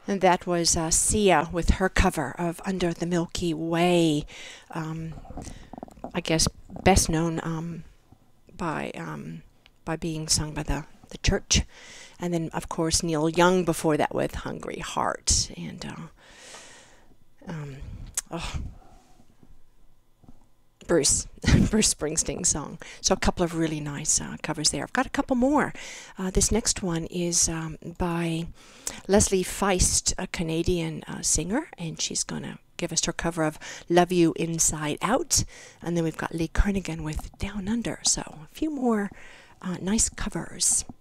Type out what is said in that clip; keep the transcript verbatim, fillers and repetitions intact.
And that was uh, Sia with her cover of Under the Milky Way. Um, I guess best known um, by um, by being sung by the, the church. And then, of course, Neil Young before that with Hungry Heart. And, uh, um, oh, Bruce, Bruce Springsteen song. So a couple of really nice uh, covers there. I've got a couple more. Uh, this next one is um, by Leslie Feist, a Canadian uh, singer, and she's going to give us her cover of Love You Inside Out. And then we've got Lee Kernaghan with Down Under. So a few more uh, nice covers.